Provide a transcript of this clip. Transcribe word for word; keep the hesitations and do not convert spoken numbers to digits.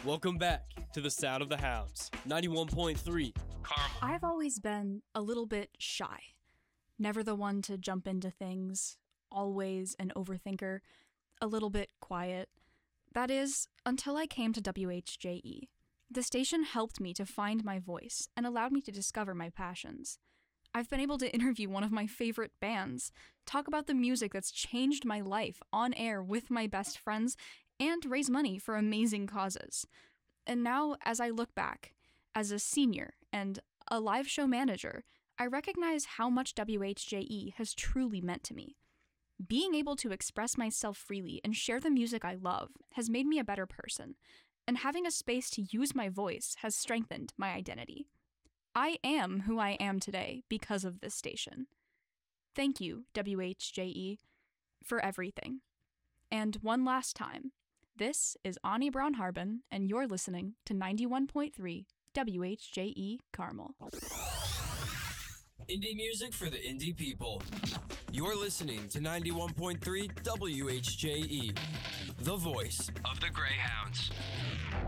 Welcome back to the Sound of the Hounds, ninety-one point three, Carmel. I've always been a little bit shy. Never the one to jump into things, always an overthinker, a little bit quiet. That is, until I came to W H J E. The station helped me to find my voice and allowed me to discover my passions. I've been able to interview one of my favorite bands, talk about the music that's changed my life on air with my best friends, and raise money for amazing causes. And now, as I look back, as a senior and a live show manager, I recognize how much W H J E has truly meant to me. Being able to express myself freely and share the music I love has made me a better person, and having a space to use my voice has strengthened my identity. I am who I am today because of this station. Thank you, W H J E, for everything. And one last time, this is Ani Brown Harbin, and you're listening to ninety-one point three W H J E Carmel. Indie music for the indie people. You're listening to ninety-one point three W H J E, the voice of the Greyhounds.